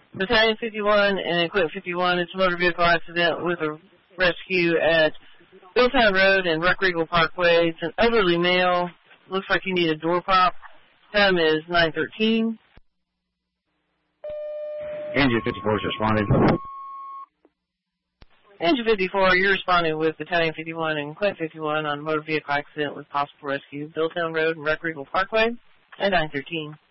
Battalion 51 and Equipment 51. It's a motor vehicle accident with a rescue at Billtown Road and Rock Regal Parkway. It's an elderly male. Looks like he needed a door prop. Time is 9:13. Engine 54 is responding. Engine 54, you're responding with Battalion 51 and Equipment 51 on a motor vehicle accident with possible rescue. Billtown Road and Rock Regal Parkway at 9:13.